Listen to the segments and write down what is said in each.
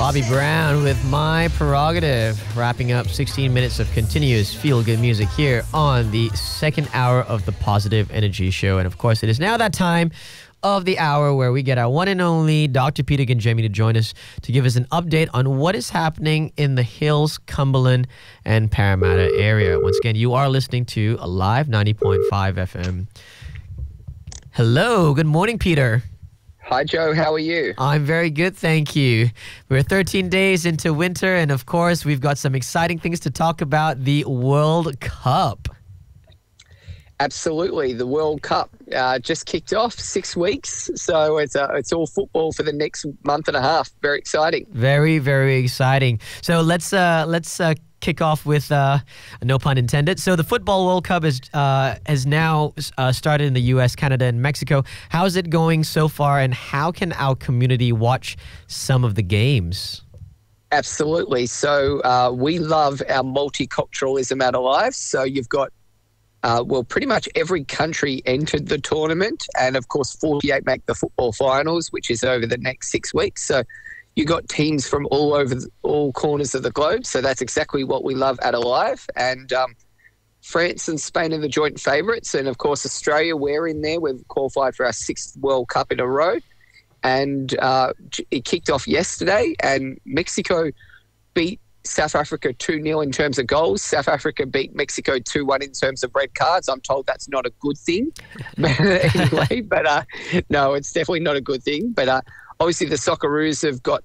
Bobby Brown with My Prerogative, wrapping up 16 minutes of continuous feel-good music here on the second hour of the Positive Energy Show. And of course, it is now that time of the hour where we get our one and only Dr. Peter Ganjemi to join us to give us an update on what is happening in the Hills, Cumberland, and Parramatta area. Once again, you are listening to Alive 90.5 FM. Hello, good morning, Peter. Hi, Joe. How are you? I'm very good, thank you. We're 13 days into winter, and of course, we've got some exciting things to talk about. The World Cup. Absolutely. The World Cup just kicked off 6 weeks. So it's all football for the next month and a half. Very exciting. Very, very exciting. So let's kick off with no pun intended. So the Football World Cup has now started in the US, Canada, and Mexico. How's it going so far, and how can our community watch some of the games? Absolutely. So we love our multiculturalism at Alive. So you've got pretty much every country entered the tournament, and of course 48 make the football finals, which is over the next 6 weeks. So you got teams from all over all corners of the globe. So that's exactly what we love at Alive. And France and Spain are the joint favourites, and of course Australia, we're in there. We've qualified for our 6th World Cup in a row, and it kicked off yesterday, and Mexico beat South Africa 2-0 in terms of goals. South Africa beat Mexico 2-1 in terms of red cards. I'm told that's not a good thing. Anyway, but no, it's definitely not a good thing. But obviously the Socceroos have got,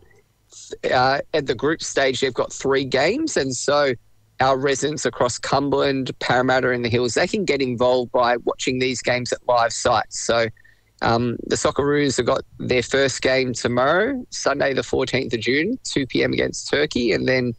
at the group stage, they've got 3 games. And so our residents across Cumberland, Parramatta and the Hills, they can get involved by watching these games at live sites. So the Socceroos have got their first game tomorrow, Sunday the 14th of June, 2 p.m. against Turkey. And then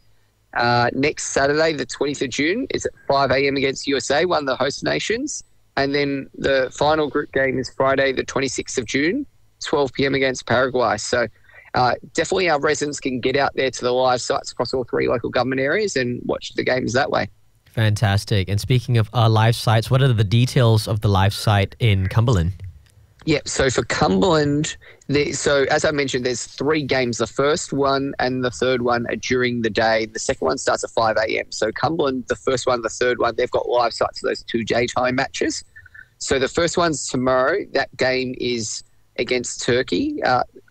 next Saturday, the 20th of June, is at 5 a.m. against USA, one of the host nations. And then the final group game is Friday, the 26th of June, 12 p.m. against Paraguay. So definitely our residents can get out there to the live sites across all 3 local government areas and watch the games that way. Fantastic. And speaking of live sites, what are the details of the live site in Cumberland? Yeah, so for Cumberland, so as I mentioned, there's 3 games. The first one and the third one are during the day. The second one starts at 5 a.m. So Cumberland, the first one, the third one, they've got live sites for those 2 daytime matches. So the first one's tomorrow. That game is against Turkey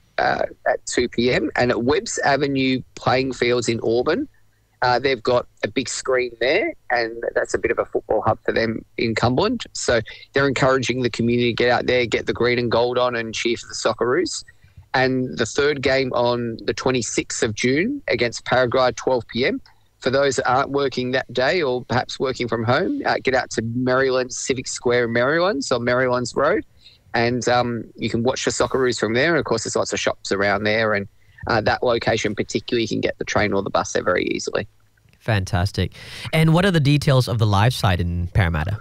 at 2 p.m. And at Webbs Avenue Playing Fields in Auburn, they've got a big screen there, and that's a bit of a football hub for them in Cumberland. So they're encouraging the community to get out there, get the green and gold on and cheer for the Socceroos. And the third game on the 26th of June against Paraguay, 12 p.m. For those that aren't working that day or perhaps working from home, get out to Maryland Civic Square in Maryland, on Marylands Road, and you can watch the Socceroos from there. And, of course, there's lots of shops around there, and that location particularly, you can get the train or the bus there very easily. Fantastic. And what are the details of the live site in Parramatta?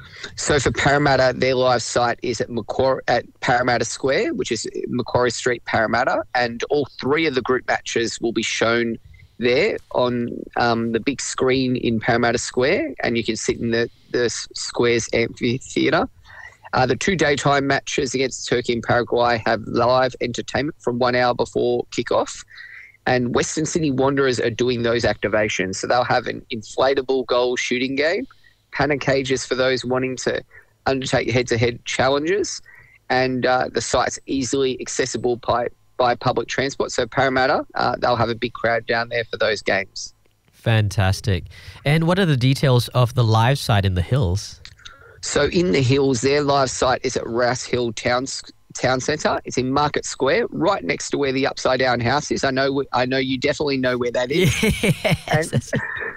So for Parramatta, their live site is at Parramatta Square, which is Macquarie Street, Parramatta, and all 3 of the group matches will be shown there on the big screen in Parramatta Square, and you can sit in the Square's amphitheatre. The 2 daytime matches against Turkey and Paraguay have live entertainment from 1 hour before kickoff. And Western Sydney Wanderers are doing those activations. So they'll have an inflatable goal shooting game, panic cages for those wanting to undertake head-to-head challenges. And the site's easily accessible by public transport. So Parramatta, they'll have a big crowd down there for those games. Fantastic. And what are the details of the live site in the Hills? So in the Hills, their live site is at Rouse Hill Town Centre. It's in Market Square, right next to where the Upside Down House is. I know you definitely know where that is. Yes.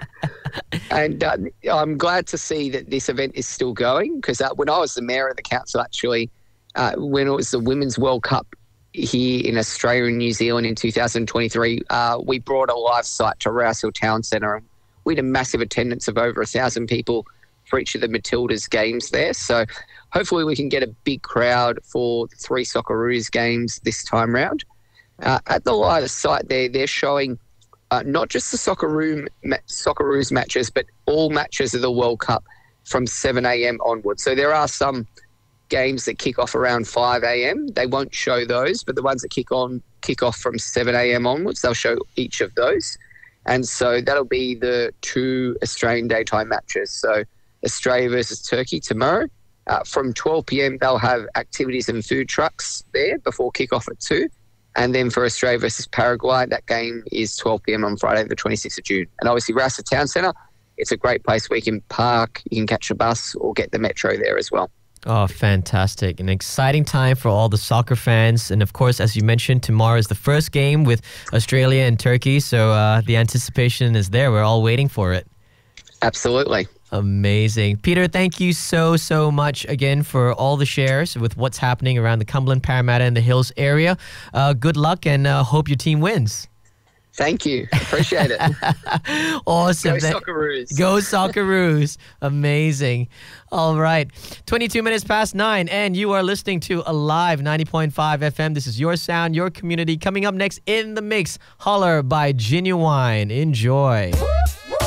And I'm glad to see that this event is still going, because when I was the mayor of the council, actually, when it was the Women's World Cup here in Australia and New Zealand in 2023, we brought a live site to Rouse Hill Town Centre. We had a massive attendance of over 1,000 people for each of the Matildas games there. So hopefully we can get a big crowd for the 3 Socceroos games this time round. At the live site there, they're showing not just the Socceroos matches, but all matches of the World Cup from 7 a.m. onwards. So there are some games that kick off around 5 a.m. They won't show those, but the ones that kick on kick off from 7 a.m. onwards. They'll show each of those. And so that'll be the 2 Australian daytime matches. So Australia versus Turkey tomorrow. From 12 p.m, they'll have activities and food trucks there before kick-off at 2. And then for Australia versus Paraguay, that game is 12 p.m. on Friday, the 26th of June. And obviously, Rasa Town Centre, it's a great place where you can park, you can catch a bus or get the metro there as well. Oh, fantastic. An exciting time for all the soccer fans. And of course, as you mentioned, tomorrow is the first game with Australia and Turkey. So the anticipation is there. We're all waiting for it. Absolutely. Amazing. Peter, thank you so much again for all the shares with what's happening around the Cumberland, Parramatta and the Hills area. Good luck and hope your team wins. Thank you. Appreciate it. Awesome. Go Socceroos. Go Socceroos. Amazing. All right. 22 minutes past 9 and you are listening to Alive 90.5 FM. This is your sound, your community. Coming up next in the mix, Holler by Genuine. Enjoy.